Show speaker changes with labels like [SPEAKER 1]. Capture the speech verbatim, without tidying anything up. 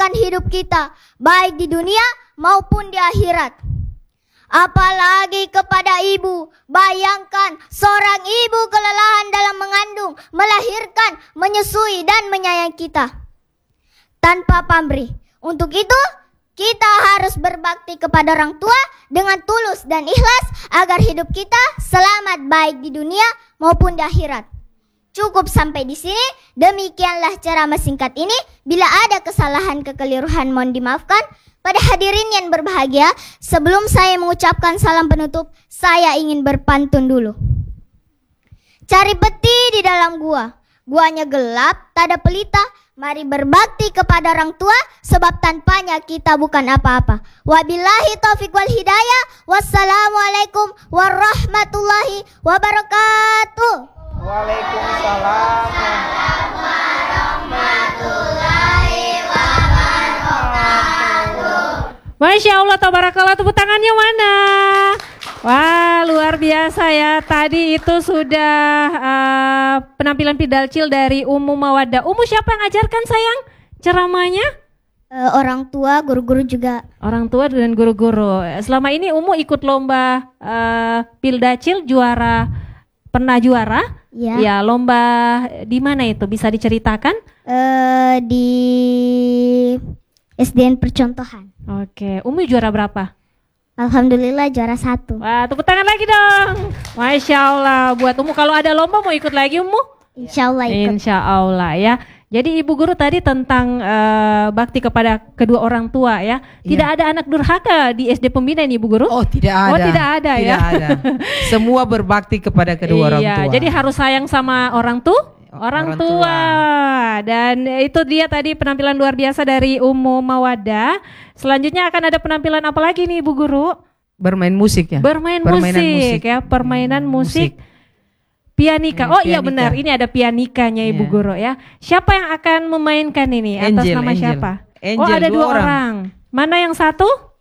[SPEAKER 1] menyenangkan hidup kita, baik di dunia maupun di akhirat. Apalagi kepada ibu, bayangkan seorang ibu kelelahan dalam mengandung, melahirkan, menyusui dan menyayangi kita tanpa pamrih. Untuk itu, kita harus berbakti kepada orang tua dengan tulus dan ikhlas agar hidup kita selamat baik di dunia maupun di akhirat. Cukup sampai di sini. Demikianlah ceramah singkat ini. Bila ada kesalahan kekeliruan mohon dimaafkan. Pada hadirin yang berbahagia, sebelum saya mengucapkan salam penutup, saya ingin berpantun dulu. Cari peti di dalam gua, guanya gelap, tak ada pelita. Mari berbakti kepada orang tua, sebab tanpanya kita bukan apa-apa. Wabillahi taufiq wal hidayah. Wassalamualaikum warahmatullahi wabarakatuh.
[SPEAKER 2] Waalaikumsalam
[SPEAKER 1] warahmatullahi wabarakatuh.
[SPEAKER 3] Masya Allah, tabarakallah, tepuk tangannya mana? Wah, luar biasa ya. Tadi itu sudah uh, penampilan Pidalcil dari Ummu Mawaddah. Ummu siapa yang ajarkan sayang ceramahnya?
[SPEAKER 1] Uh, orang tua, guru-guru juga.
[SPEAKER 3] Orang tua dan guru-guru. Selama ini Ummu ikut lomba uh, Pidalcil, juara, pernah juara?
[SPEAKER 1] Ya.
[SPEAKER 3] Ya, lomba di mana itu? Bisa diceritakan?
[SPEAKER 1] Uh, di S D N Percontohan.
[SPEAKER 3] Oke, Ummu juara berapa?
[SPEAKER 1] Alhamdulillah juara satu.
[SPEAKER 3] Wah, tepuk tangan lagi dong. Masya Allah. Buat Ummu, kalau ada lomba mau ikut lagi Ummu?
[SPEAKER 1] Insya Allah ikut.
[SPEAKER 3] Insya Allah ya. Jadi Ibu Guru tadi tentang uh, bakti kepada kedua orang tua ya. Tidak
[SPEAKER 2] Iya.
[SPEAKER 3] ada anak durhaka di S D Pembina ini Ibu Guru?
[SPEAKER 2] Oh tidak ada.
[SPEAKER 3] Oh tidak ada
[SPEAKER 2] Tidak
[SPEAKER 3] ya.
[SPEAKER 2] ada. Semua berbakti kepada kedua orang
[SPEAKER 3] Iya,
[SPEAKER 2] tua.
[SPEAKER 3] jadi harus sayang sama orang tua. Orang,
[SPEAKER 2] Orang
[SPEAKER 3] tua.
[SPEAKER 2] tua.
[SPEAKER 3] Dan itu dia tadi penampilan luar biasa dari Ummu Mawaddah. Selanjutnya akan ada penampilan apa lagi nih Ibu Guru?
[SPEAKER 2] Bermain musik ya.
[SPEAKER 3] Bermain
[SPEAKER 2] Permainan
[SPEAKER 3] musik, ya, permainan
[SPEAKER 2] Hmm,
[SPEAKER 3] musik.
[SPEAKER 2] musik.
[SPEAKER 3] Pianika.
[SPEAKER 2] Hmm,
[SPEAKER 3] Oh iya
[SPEAKER 2] pianika.
[SPEAKER 3] benar, ini ada pianikanya Ibu
[SPEAKER 2] Iya.
[SPEAKER 3] Guru ya. Siapa yang akan memainkan ini? Atas
[SPEAKER 2] Angel,
[SPEAKER 3] nama
[SPEAKER 2] Angel.
[SPEAKER 3] siapa?
[SPEAKER 2] Angel,
[SPEAKER 3] Oh ada
[SPEAKER 2] dua
[SPEAKER 3] dua
[SPEAKER 2] orang.
[SPEAKER 3] orang. Mana yang satu?